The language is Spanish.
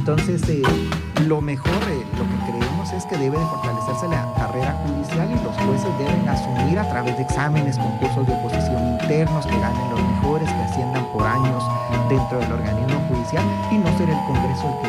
Entonces, lo mejor, lo que creemos es que debe de fortalecerse la carrera judicial y los jueces deben asumir a través de exámenes, concursos de oposición internos, que ganen los mejores, que asciendan por años dentro del organismo judicial y no ser el Congreso el que